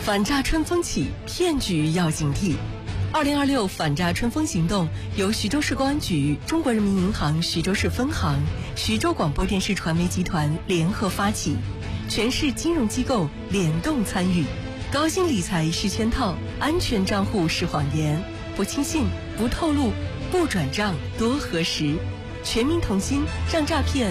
反诈春风起，骗局要警惕。2026反诈春风行动由徐州市公安局、中国人民银行徐州市分行、徐州广播电视传媒集团联合发起，全市金融机构联动参与。高薪理财是圈套，安全账户是谎言，不轻信，不透露，不转账，多核实。全民同心，让诈骗